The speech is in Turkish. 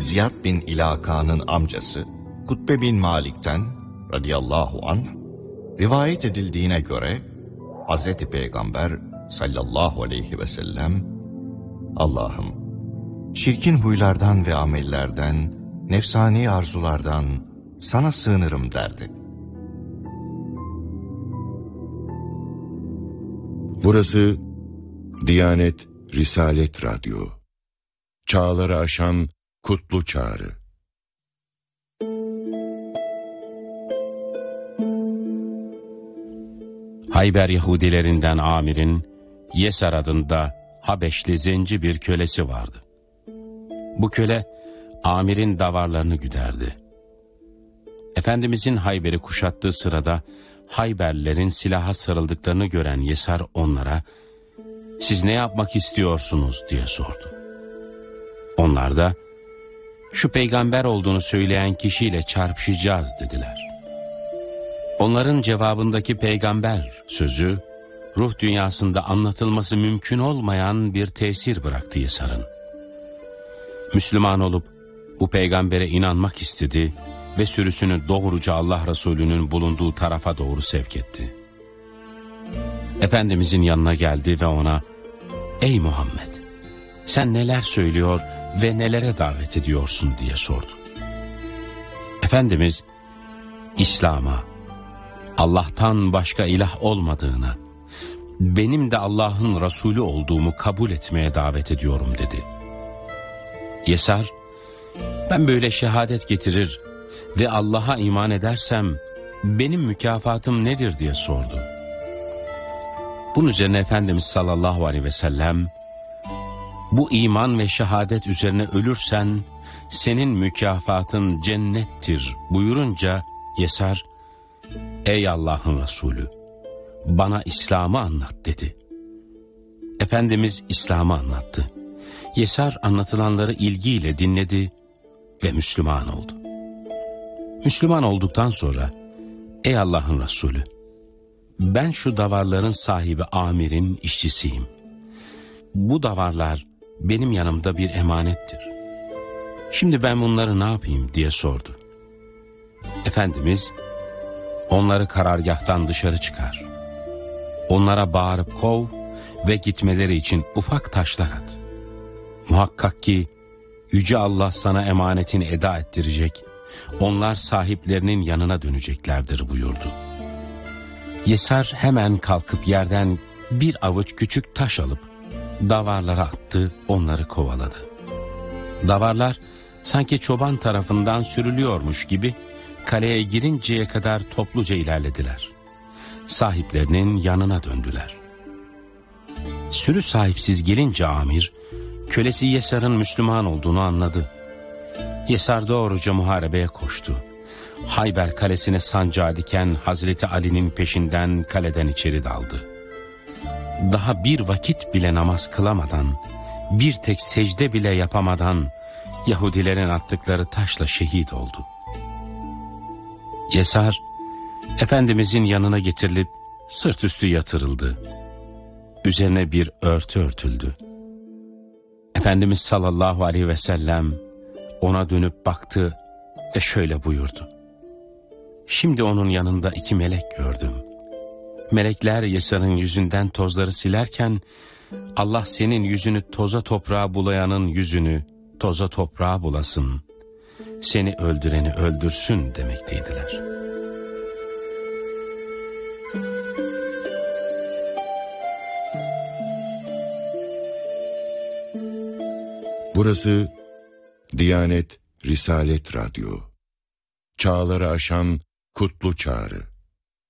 Ziyad bin İlaka'nın amcası Kutbe bin Malik'ten radıyallahu anh rivayet edildiğine göre Hazreti Peygamber sallallahu aleyhi ve sellem, Allah'ım çirkin huylardan ve amellerden, nefsani arzulardan sana sığınırım derdi. Burası Diyanet Risalet Radyo. Çağları aşan kutlu çağrı. Hayber Yahudilerinden Amir'in Yesar adında Habeşli zenci bir kölesi vardı. Bu köle Amir'in davarlarını güderdi. Efendimizin Hayber'i kuşattığı sırada Hayberlilerin silaha sarıldıklarını gören Yesar onlara "Siz ne yapmak istiyorsunuz?" diye sordu. Onlar da "Şu peygamber olduğunu söyleyen kişiyle çarpışacağız" dediler. Onların cevabındaki peygamber sözü ruh dünyasında anlatılması mümkün olmayan bir tesir bıraktı Yesar'ın. Müslüman olup bu peygambere inanmak istedi ve sürüsünü doğruca Allah Resulü'nün bulunduğu tarafa doğru sevk etti. Efendimizin yanına geldi ve ona "Ey Muhammed, sen neler söylüyor ve nelere davet ediyorsun?" diye sordu. Efendimiz İslam'a, Allah'tan başka ilah olmadığına, benim de Allah'ın Resulü olduğumu kabul etmeye davet ediyorum dedi. Yesar, ben böyle şehadet getirir ve Allah'a iman edersem benim mükafatım nedir diye sordu. Bunun üzerine Efendimiz sallallahu aleyhi ve sellem, bu iman ve şehadet üzerine ölürsen senin mükafatın cennettir buyurunca Yesar, ey Allah'ın Resulü, bana İslam'ı anlat dedi. Efendimiz İslam'ı anlattı. Yesar anlatılanları ilgiyle dinledi ve Müslüman oldu. Müslüman olduktan sonra, ey Allah'ın Resulü, ben şu davarların sahibi Amir'in işçisiyim. Bu davarlar benim yanımda bir emanettir. Şimdi ben bunları ne yapayım diye sordu. Efendimiz, onları karargâhtan dışarı çıkar. Onlara bağırıp kov ve gitmeleri için ufak taşlar at. Muhakkak ki Yüce Allah sana emanetini eda ettirecek, onlar sahiplerinin yanına döneceklerdir buyurdu. Yesar hemen kalkıp yerden bir avuç küçük taş alıp davarlara attı, onları kovaladı. Davarlar sanki çoban tarafından sürülüyormuş gibi kaleye girinceye kadar topluca ilerlediler. Sahiplerinin yanına döndüler. Sürü sahipsiz gelince Amir, kölesi Yesar'ın Müslüman olduğunu anladı. Yesar doğruca muharebeye koştu. Hayber kalesine sancağı diken Hazreti Ali'nin peşinden kaleden içeri daldı. Daha bir vakit bile namaz kılamadan, bir tek secde bile yapamadan Yahudilerin attıkları taşla şehit oldu. Yesar, Efendimizin yanına getirilip sırt üstü yatırıldı. Üzerine bir örtü örtüldü. Efendimiz sallallahu aleyhi ve sellem ona dönüp baktı ve şöyle buyurdu. Şimdi onun yanında 2 melek gördüm. Melekler Yesar'ın yüzünden tozları silerken Allah senin yüzünü toza toprağa bulayanın yüzünü toza toprağa bulasın, seni öldüreni öldürsün demekteydiler. Burası Diyanet Risalet Radyo. Çağları aşan kutlu çağrı.